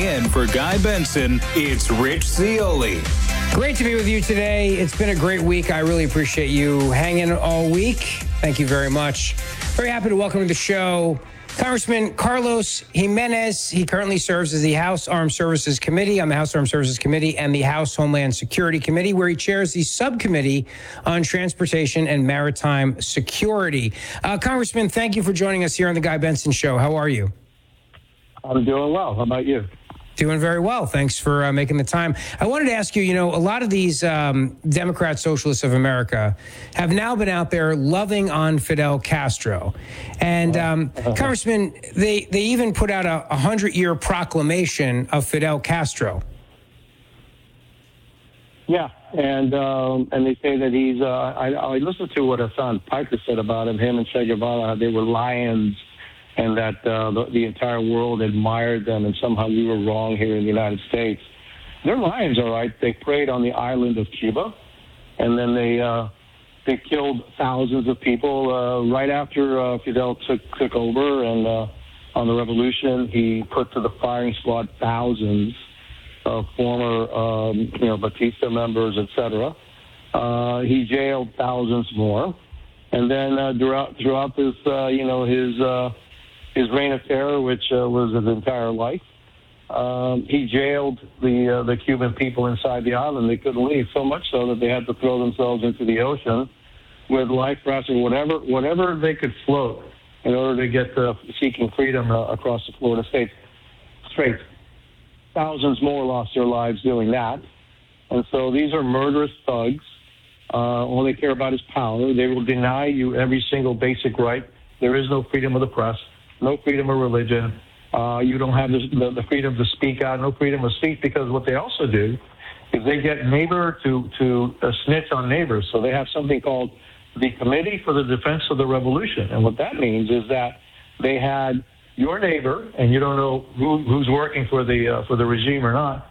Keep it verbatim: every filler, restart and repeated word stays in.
in for Guy Benson, it's Rich Zeoli. Great to be with you today. It's been a great week. I really appreciate you hanging all week. Thank you very much. Very happy to welcome to the show Congressman Carlos Gimenez. He currently serves as the House Armed Services Committee on the House Armed Services Committee and the House Homeland Security Committee, where he chairs the subcommittee on transportation and maritime security. Uh, Congressman, thank you for joining us here on the Guy Benson Show. How are you? I'm doing well. How about you? Doing very well. Thanks for uh, making the time. I wanted to ask you, you know, a lot of these um, Democrat Socialists of America have now been out there loving on Fidel Castro. And um, uh-huh. Congressman, they, they even put out a hundred-year proclamation of Fidel Castro. Yeah, and um, and they say that he's, uh, I, I listened to what Hassan Piker said about him, him and Che Guevara, they were lions, and that uh, the, the entire world admired them, and somehow we were wrong here in the United States. They're lions, all right. They preyed on the island of Cuba, and then they uh, they killed thousands of people uh, right after uh, Fidel took took over, and uh, on the revolution, he put to the firing squad thousands of former, um, you know, Batista members, et cetera. Uh, he jailed thousands more, and then uh, throughout throughout this, uh, you know, his uh, his reign of terror, which uh, was his entire life. Um, he jailed the uh, the Cuban people inside the island. They couldn't leave, so much so that they had to throw themselves into the ocean with life rafts or whatever whatever they could float in order to get uh, seeking freedom uh, across the Florida State Straits. Thousands more lost their lives doing that. And so these are murderous thugs. Uh, all they care about is power. They will deny you every single basic right. There is no freedom of the press. No freedom of religion. Uh, you don't have the, the, the freedom to speak out, no freedom of speech, because what they also do is they get neighbor to, to uh, snitch on neighbors. So they have something called the Committee for the Defense of the Revolution. And what that means is that they had your neighbor, and you don't know who, who's working for the, uh, for the regime or not,